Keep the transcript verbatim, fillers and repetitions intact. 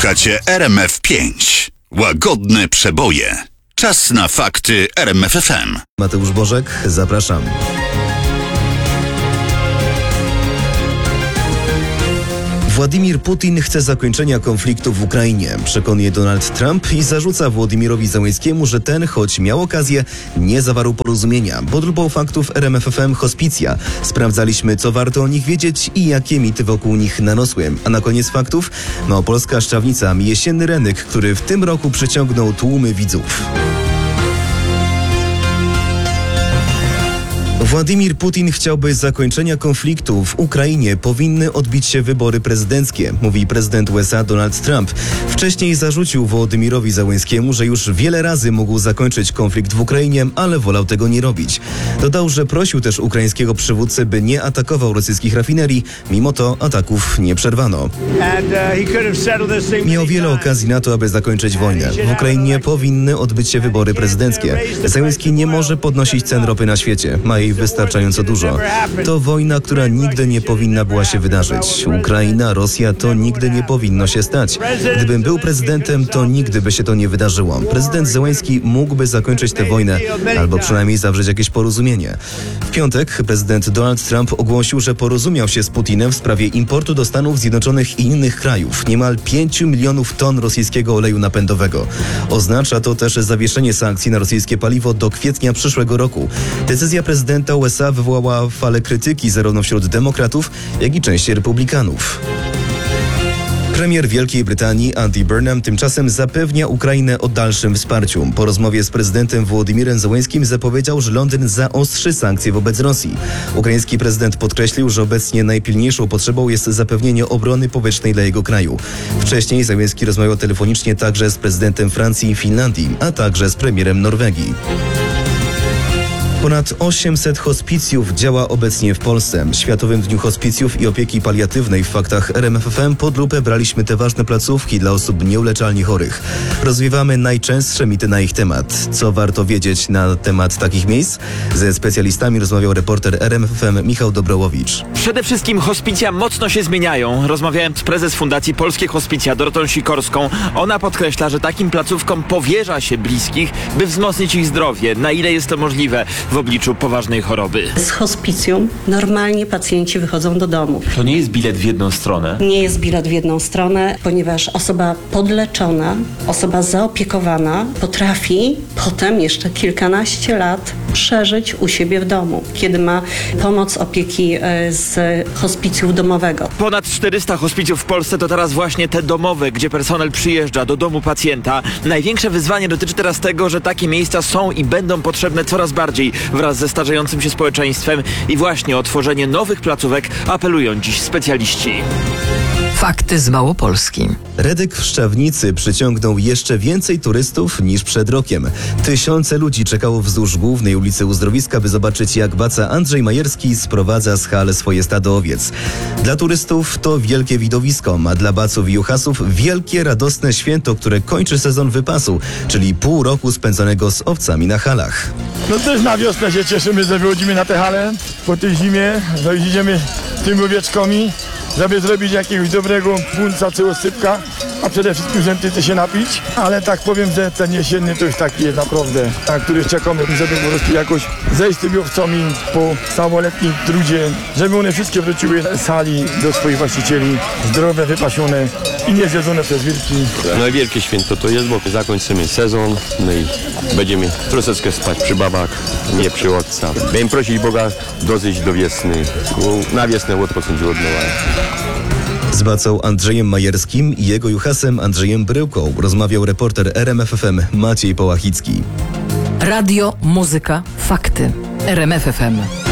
Słuchacie R M F pięć. Łagodne przeboje. Czas na fakty R M F F M. Mateusz Bożek, zapraszam. Władimir Putin chce zakończenia konfliktu w Ukrainie, przekonuje Donald Trump i zarzuca Władimirowi Zełenskiemu, że ten, choć miał okazję, nie zawarł porozumienia. Podróbą faktów R M F F M Hospicja. Sprawdzaliśmy, co warto o nich wiedzieć i jakie mity wokół nich narosły. A na koniec faktów małopolska Szczawnica, jesienny rynek, który w tym roku przyciągnął tłumy widzów. Władimir Putin chciałby zakończenia konfliktu w Ukrainie. Powinny odbyć się wybory prezydenckie, mówi prezydent U S A Donald Trump. Wcześniej zarzucił Wołodymyrowi Zełenskiemu, że już wiele razy mógł zakończyć konflikt w Ukrainie, ale wolał tego nie robić. Dodał, że prosił też ukraińskiego przywódcę, by nie atakował rosyjskich rafinerii. Mimo to ataków nie przerwano. Miał wiele okazji na to, aby zakończyć wojnę. W Ukrainie powinny odbyć się wybory prezydenckie. Zełenski nie może podnosić cen ropy na świecie. Ma jej wystarczająco dużo. To wojna, która nigdy nie powinna była się wydarzyć. Ukraina, Rosja, to nigdy nie powinno się stać. Gdybym był prezydentem, to nigdy by się to nie wydarzyło. Prezydent Zełenski mógłby zakończyć tę wojnę, albo przynajmniej zawrzeć jakieś porozumienie. W piątek prezydent Donald Trump ogłosił, że porozumiał się z Putinem w sprawie importu do Stanów Zjednoczonych i innych krajów niemal pięciu milionów ton rosyjskiego oleju napędowego. Oznacza to też zawieszenie sankcji na rosyjskie paliwo do kwietnia przyszłego roku. Decyzja prezydenta U S A wywołała falę krytyki zarówno wśród demokratów, jak i części republikanów. Premier Wielkiej Brytanii Andy Burnham tymczasem zapewnia Ukrainę o dalszym wsparciu. Po rozmowie z prezydentem Wołodymirem Zełenskim zapowiedział, że Londyn zaostrzy sankcje wobec Rosji. Ukraiński prezydent podkreślił, że obecnie najpilniejszą potrzebą jest zapewnienie obrony powietrznej dla jego kraju. Wcześniej Zełenski rozmawiał telefonicznie także z prezydentem Francji i Finlandii, a także z premierem Norwegii. Ponad osiemset hospicjów działa obecnie w Polsce. W Światowym Dniu Hospicjów i Opieki Paliatywnej w faktach R M F F M pod lupę braliśmy te ważne placówki dla osób nieuleczalnie chorych. Rozwiewamy najczęstsze mity na ich temat. Co warto wiedzieć na temat takich miejsc? Ze specjalistami rozmawiał reporter R M F F M Michał Dobrołowicz. Przede wszystkim hospicja mocno się zmieniają. Rozmawiałem z prezes Fundacji Polskie Hospicja Dorotą Sikorską. Ona podkreśla, że takim placówkom powierza się bliskich, by wzmocnić ich zdrowie. Na ile jest to możliwe w obliczu poważnej choroby? Z hospicjum normalnie pacjenci wychodzą do domu. To nie jest bilet w jedną stronę? Nie jest bilet w jedną stronę, ponieważ osoba podleczona, osoba zaopiekowana potrafi potem jeszcze kilkanaście lat przeżyć u siebie w domu, kiedy ma pomoc opieki z hospicjum domowego. Ponad czterysta hospicjów w Polsce to teraz właśnie te domowe, gdzie personel przyjeżdża do domu pacjenta. Największe wyzwanie dotyczy teraz tego, że takie miejsca są i będą potrzebne coraz bardziej wraz ze starzejącym się społeczeństwem i właśnie o tworzenie nowych placówek apelują dziś specjaliści. Fakty z Małopolski. Rynek w Szczawnicy przyciągnął jeszcze więcej turystów niż przed rokiem. Tysiące ludzi czekało wzdłuż głównej ulicy Uzdrowiska, by zobaczyć, jak baca Andrzej Majerski sprowadza z hal swoje stado owiec. Dla turystów to wielkie widowisko, a dla baców i juchasów wielkie, radosne święto, które kończy sezon wypasu, czyli pół roku spędzonego z owcami na halach. No też na wiosnę się cieszymy, że wychodzimy na te hale po tej zimie, że idziemy z tymi owieczkami, żeby zrobić jakiegoś dobrego punca czy osypka, a przede wszystkim żeby się napić. Ale tak powiem, że ten jesienny to już taki jest naprawdę, na który czekamy, żeby po prostu jakoś zejść z tymi owcami po całoletnim trudzie, żeby one wszystkie wróciły z hali do swoich właścicieli, zdrowe, wypasione i nie zjedzone przez wilki. No wielkie święto to jest, bo zakończymy sezon, no i będziemy troszeczkę spać przy babach, nie przy owcach. Będziemy prosić Boga dozejść do wiosny, na wiosnę odpocząć od nowa. Z bacą Andrzejem Majerskim i jego juchasem Andrzejem Bryłką rozmawiał reporter R M F F M Maciej Połachicki. Radio, muzyka, fakty. R M F F M.